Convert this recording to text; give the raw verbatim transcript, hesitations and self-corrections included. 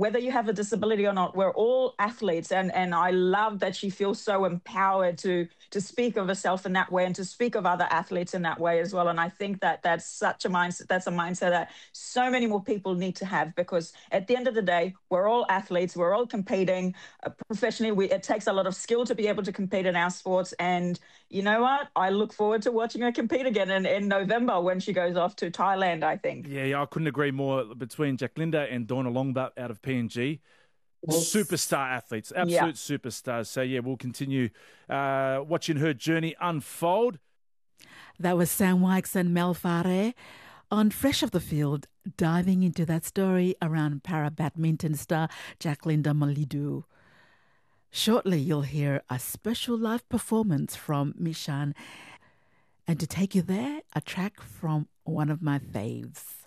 whether you have a disability or not, we're all athletes. And, and I love that she feels so empowered to, to speak of herself in that way and to speak of other athletes in that way as well. And I think that that's such a mindset, that's a mindset that so many more people need to have, because at the end of the day, we're all athletes, we're all competing uh, professionally. We, it takes a lot of skill to be able to compete in our sports. And you know what? I look forward to watching her compete again in, in November when she goes off to Thailand, I think. Yeah, yeah, I couldn't agree more between Jacinda and Donna Longbutt out of P N G. Superstar athletes, absolute yeah. superstars. So, yeah, we'll continue uh, watching her journey unfold. That was Sam Wykes and Mel Fare on Fresh Off the Field, diving into that story around para-badminton star Jacinda Malidu. Shortly, you'll hear a special live performance from Mishan. And to take you there, a track from one of my faves.